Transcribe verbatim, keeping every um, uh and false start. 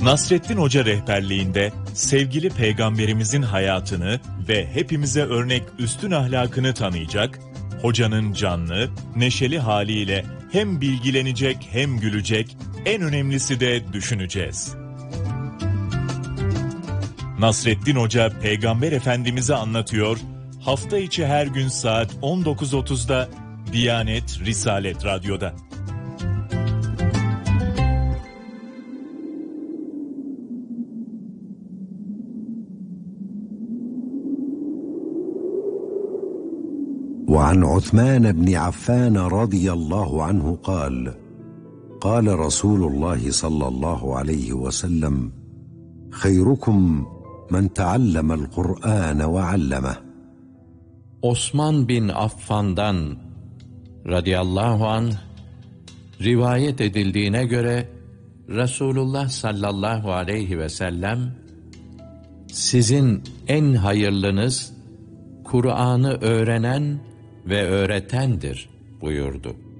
Nasreddin Hoca rehberliğinde sevgili Peygamberimizin hayatını ve hepimize örnek üstün ahlakını tanıyacak, hocanın canlı, neşeli haliyle hem bilgilenecek hem gülecek, en önemlisi de düşüneceğiz. Nasreddin Hoca Peygamber Efendimiz'i anlatıyor, hafta içi her gün saat on dokuz otuzda Diyanet Risalet Radyo'da. وعن عثمان بن عفان رضي الله عنه قال قال رسول الله صلى الله عليه وسلم خيركم من تعلم القرآن وعلمه. Osman bin Affan'dan radıyallahu anh rivayet edildiğine göre Resulullah sallallahu aleyhi ve sellem sizin en hayırlınız Kur'an'ı öğrenen ve öğretendir buyurdu.